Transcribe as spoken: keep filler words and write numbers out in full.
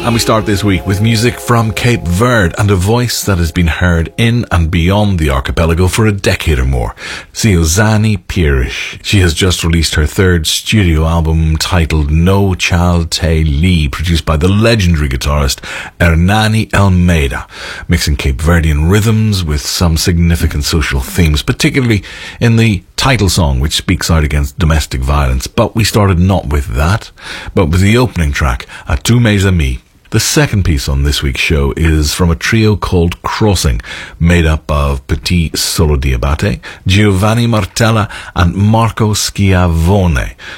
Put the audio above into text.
And we start this week with music from Cape Verde and a voice that has been heard in and beyond the archipelago for a decade or more. Siozani Pires. She has just released her third studio album titled No Child Te Li, produced by the legendary guitarist Hernani Almeida, mixing Cape Verdean rhythms with some significant social themes, particularly in the title song, which speaks out against domestic violence. But we started not with that, but with the opening track, A Tu Mes Amis. The second piece on this week's show is from a trio called Crossing, made up of Petit Solo Diabate, Giovanni Martella and Marco Schiavone.